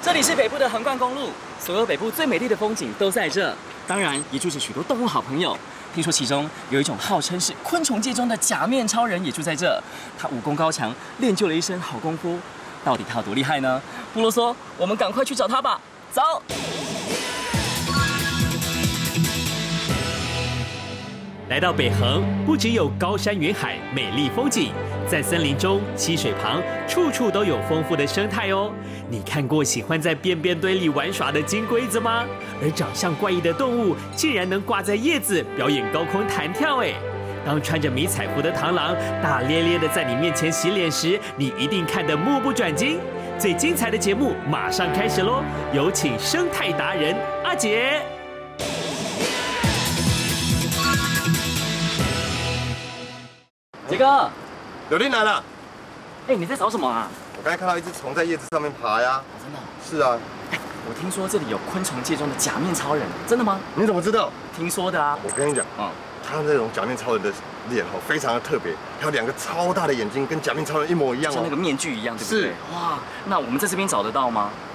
这里是北部的横贯公路，所有北部最美丽的风景都在这，当然也住着许多动物好朋友。听说其中有一种号称是昆虫界中的假面超人，也住在这。他武功高强，练就了一身好功夫。到底他有多厉害呢？不啰嗦，我们赶快去找他吧。走。 来到北横，不只有高山云海、美丽风景，在森林中、溪水旁，处处都有丰富的生态哦。你看过喜欢在便便堆里玩耍的金龟子吗？而长相怪异的动物，竟然能挂在叶子表演高空弹跳哎！当穿着迷彩服的螳螂大咧咧的在你面前洗脸时，你一定看得目不转睛。最精彩的节目马上开始喽！有请生态达人阿杰。 杰哥， 柳丁来了。 哎，你在找什么啊？ 我刚才看到一只虫在叶子上面爬呀。 真的？ 是啊。 哎，我听说这里有昆虫界中的假面超人，真的吗？ 你怎么知道？ 听说的啊。 我跟你讲，他那种假面超人的脸非常的特别，还有2个超大的眼睛，跟假面超人一模一样哦， 像那个面具一样，对不对？ 是。 哇，那我们在这边找得到吗？